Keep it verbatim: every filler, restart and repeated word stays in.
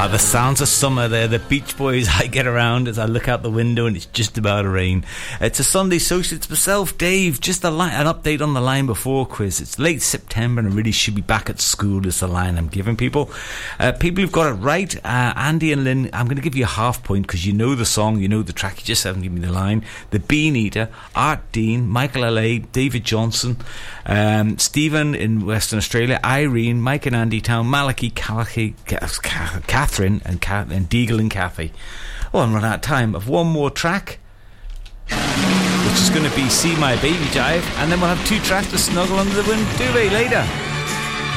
Ah, the sounds of summer there, the Beach Boys. I get around as I look out the window and it's just about to rain. It's a Sunday social. It's myself, Dave. Just a line, an update on the line before quiz. It's late September and I really should be back at school is the line I'm giving people. Uh, people who've got it right, uh, Andy and Lynn, I'm going to give you a half point because you know the song, you know the track, you just haven't given me the line. The Bean Eater, Art Dean, Michael L A, David Johnson, um, Stephen in Western Australia, Irene, Mike and Andy Town, Malachi, Calachi, Catherine and, Kat, and Deagle and Kathy. Oh, I'm running out of time. I've one more track, which is going to be See My Baby Jive, and then we'll have two tracks to snuggle under the wind duvet later.